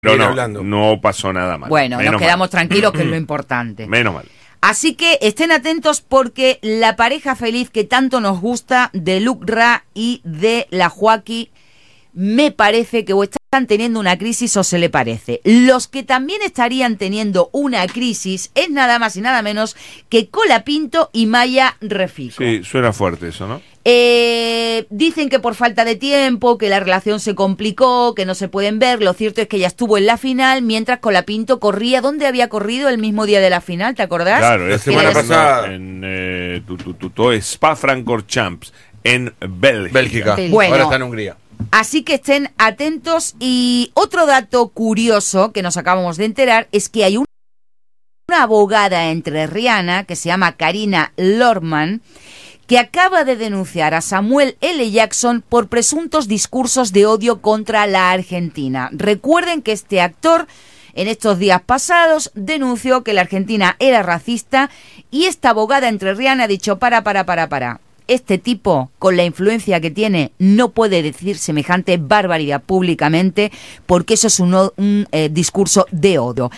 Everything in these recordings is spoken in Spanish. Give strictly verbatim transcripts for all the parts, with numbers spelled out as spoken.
Pero no, no pasó nada mal. Bueno, Menos nos quedamos mal. tranquilos, que es lo importante. Menos mal. Así que estén atentos porque la pareja feliz que tanto nos gusta de Luke Ra y de la Joaquí, me parece que o están teniendo una crisis o se le parece. Los que también estarían teniendo una crisis es nada más y nada menos que Colapinto y Maya Refico. Sí, suena fuerte eso, ¿no? Eh, dicen que por falta de tiempo, que la relación se complicó, que no se pueden ver. Lo cierto es que ella estuvo en la final mientras Colapinto corría. ¿Dónde había corrido el mismo día de la final? ¿Te acordás? Claro, la semana pasada en eh, tu, tu, tu, tu, Spa-Francorchamps en Bélgica. Bélgica. Bueno, ahora está en Hungría. Así que estén atentos. Y otro dato curioso que nos acabamos de enterar es que hay un, una abogada entrerriana que se llama Karina Lorman, que acaba de denunciar a Samuel L. Jackson por presuntos discursos de odio contra la Argentina. Recuerden que este actor en estos días pasados denunció que la Argentina era racista y esta abogada entrerriana ha dicho para, para, para, para. Este tipo, con la influencia que tiene, no puede decir semejante barbaridad públicamente porque eso es un, un eh, discurso de odio.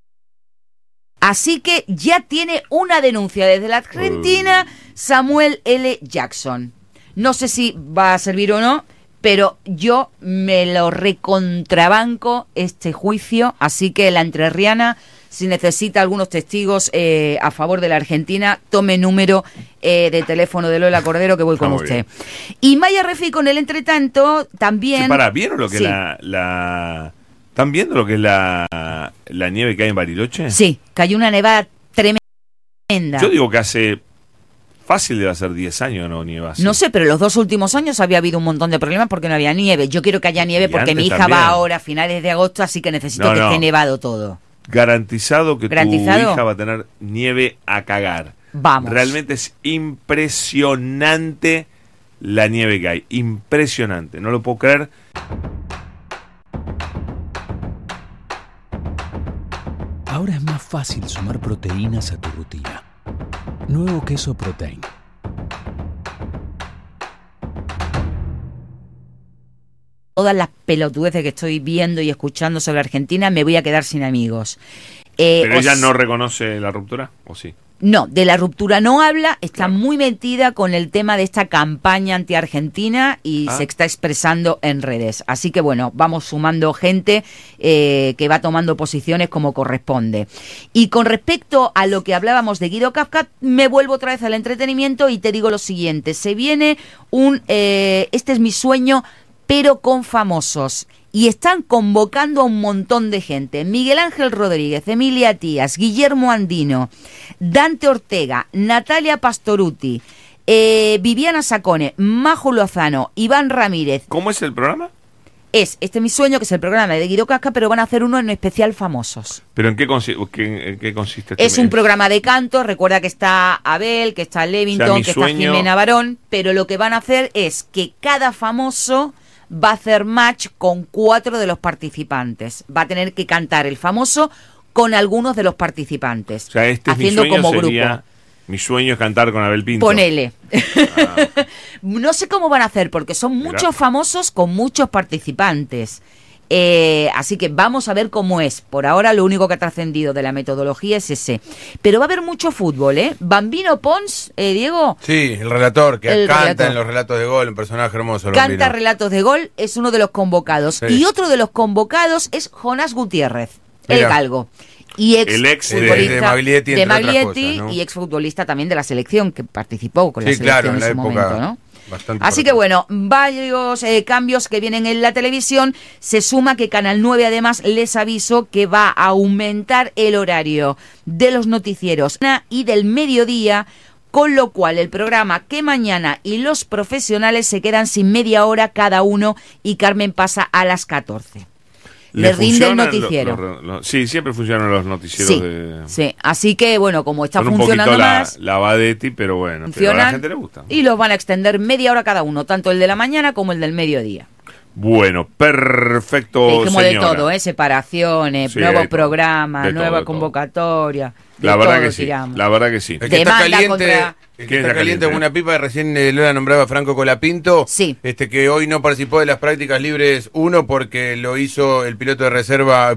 Así que ya tiene una denuncia desde la Argentina Samuel L. Jackson. No sé si va a servir o no, pero yo me lo recontrabanco este juicio. Así que la entrerriana, si necesita algunos testigos eh, a favor de la Argentina, tome número eh, de teléfono de Lola Cordero que voy Está con muy usted. bien. Y Maya Refico, en el entretanto, también... Sí, para, ¿vieron lo que Sí. la, la... ¿Están viendo lo que es la, la nieve que hay en Bariloche? Sí, cayó una nevada tremenda. Yo digo que hace... Fácil debe ser diez años, ¿no? Nieva así. No sé, pero los dos últimos años había habido un montón de problemas porque no había nieve. Yo quiero que haya nieve Y porque antes mi hija también. va ahora a finales de agosto, así que necesito No, que no. esté nevado todo. Garantizado que ¿Garantizado? tu hija va a tener nieve a cagar. Vamos. Realmente es impresionante la nieve que hay. Impresionante. No lo puedo creer. Ahora es más fácil sumar proteínas a tu rutina. Nuevo queso Protein. Todas las pelotudeces que estoy viendo y escuchando sobre Argentina, me voy a quedar sin amigos. Eh, ¿Pero os- ella no reconoce la ruptura? ¿O sí? No, de la ruptura no habla, está Claro. muy metida con el tema de esta campaña anti-argentina y Ah. se está expresando en redes. Así que bueno, vamos sumando gente eh, que va tomando posiciones como corresponde. Y con respecto a lo que hablábamos de Guido Kafka, me vuelvo otra vez al entretenimiento y te digo lo siguiente. Se viene un... Eh, este es mi sueño, pero con famosos. Y están convocando a un montón de gente. Miguel Ángel Rodríguez, Emilia Tías, Guillermo Andino, Dante Ortega, Natalia Pastoruti, eh, Viviana Sacone, Majo Lozano, Iván Ramírez. ¿Cómo es el programa? Es Este es mi sueño, que es el programa de Guido Casca, pero van a hacer uno en especial famosos. ¿Pero en qué, consi- qué- en qué consiste este Es un mes? programa de canto, recuerda que está Abel, que está Levington, O sea, mi que sueño- está Jimena Barón, pero lo que van a hacer es que cada famoso va a hacer match con cuatro de los participantes. Va a tener que cantar el famoso con algunos de los participantes, O sea, este es mi haciendo sueño como sería... grupo. Mi sueño es cantar con Abel Pinto. Ponele. Ah, No sé cómo van a hacer, porque son Mirá. muchos famosos con muchos participantes. Eh, así que vamos a ver cómo es. Por ahora lo único que ha trascendido de la metodología es ese. Pero va a haber mucho fútbol, ¿eh? Bambino Pons, eh, Diego, Sí, el relator que El canta relator. en los relatos de gol, un personaje hermoso. canta Lombino. relatos de gol, es uno de los convocados. Sí. Y otro de los convocados es Jonás Gutiérrez, el Mira. galgo. Y ex El ex de- futbolista de Maglietti, de entre otras Maglietti, cosas, ¿no? y exfutbolista también de la selección, que participó con la Sí, selección claro, en en la su época. momento, ¿no? Bastante Así que importante. bueno, varios eh, cambios que vienen en la televisión. Se suma que Canal nueve además les aviso que va a aumentar el horario de los noticieros y del mediodía, con lo cual el programa Que Mañana y Los Profesionales se quedan sin media hora cada uno y Carmen pasa a las catorce. Le rinde el funcionan noticiero. lo- lo- lo- sí, siempre funcionan los noticieros Sí, de... sí, así que bueno, como está Son un funcionando poquito la, más, la Badetti, pero bueno, pero a la funcionan gente le gusta. y los van a extender media hora cada uno, tanto el de la mañana como el del mediodía. Bueno, perfecto, Dijimos de señora. todo, ¿eh? Separaciones, Sí, nuevos de todo, programas, de todo, nueva de todo. convocatoria. La De verdad todo que sí. tiramos. La verdad que sí. El que está Demanda caliente, contra- el que ¿Quién está está caliente caliente? como una pipa, recién eh, Lola nombraba a Franco Colapinto, Sí. este que hoy no participó de las prácticas libres uno porque lo hizo el piloto de reserva